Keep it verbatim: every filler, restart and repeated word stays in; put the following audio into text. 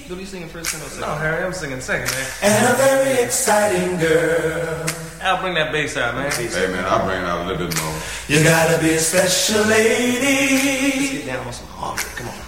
Billy singing first or second? No, Harry, I'm singing second, man. And a very exciting girl. I'll bring that bass out, man. Hey, man, I'll bring it out a little bit more. You gotta be a special lady. Let's get down on some harmony. Come on.